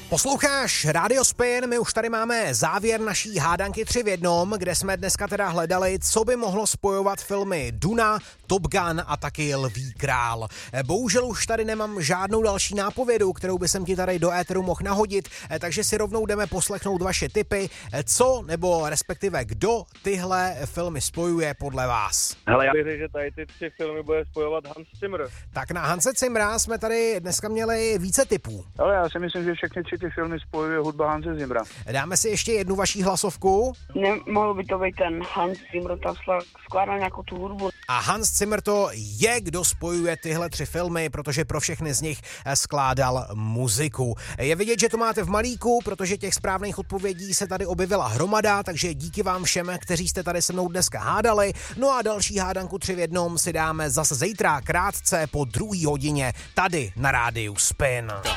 Posloucháš Radio Spin, my už tady máme závěr naší hádanky 3 v jednom, kde jsme dneska teda hledali, co by mohlo spojovat filmy Duna, Top Gun a taky Lví král. Bohužel už tady nemám žádnou další nápovědu, kterou by jsem ti tady do éteru mohl nahodit, takže si rovnou jdeme poslechnout vaše tipy, co nebo respektive kdo tyhle filmy spojuje podle vás. Hele, já bych řekl, že tady ty 3 filmy bude spojovat Hans Zimmer. Tak na Hanse Zimmera jsme tady dneska měli více tipů. Ale já si myslím, že všechny 3 ty filmy spojuje hudba Hanse Zimmera. Dáme si ještě jednu vaší hlasovku. Nemohl by to být ten Hans Zimmer, tam skládal nějakou tu hudbu. A Hans Zimmer to je, kdo spojuje tyhle 3 filmy, protože pro všechny z nich skládal muziku. Je vidět, že to máte v malíku, protože těch správných odpovědí se tady objevila hromada, takže díky vám všem, kteří jste tady se mnou dneska hádali. No a další hádanku 3 v jednom si dáme zase zítra krátce po 2 hodině tady na rádiu Spin.